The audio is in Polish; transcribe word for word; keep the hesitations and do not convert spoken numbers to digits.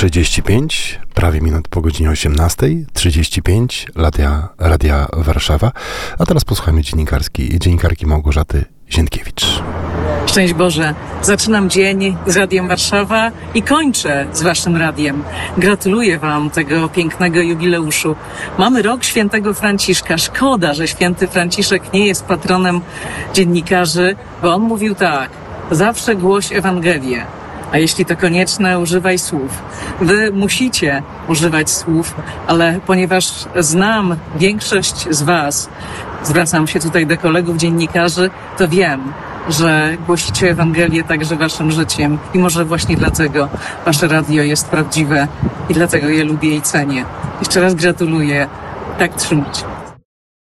trzydzieści pięć, prawie minut po godzinie osiemnastej, trzydzieści pięć, Radia, Radia Warszawa. A teraz posłuchajmy dziennikarki, dziennikarki Małgorzaty Zienkiewicz. Szczęść Boże. Zaczynam dzień z Radiem Warszawa i kończę z Waszym radiem. Gratuluję Wam tego pięknego jubileuszu. Mamy rok świętego Franciszka. Szkoda, że święty Franciszek nie jest patronem dziennikarzy, bo on mówił tak: zawsze głoś Ewangelię, a jeśli to konieczne, używaj słów. Wy musicie używać słów, ale ponieważ znam większość z Was, zwracam się tutaj do kolegów dziennikarzy, to wiem, że głosicie Ewangelię także Waszym życiem i może właśnie dlatego Wasze radio jest prawdziwe i dlatego je lubię i cenię. Jeszcze raz gratuluję. Tak trzymać.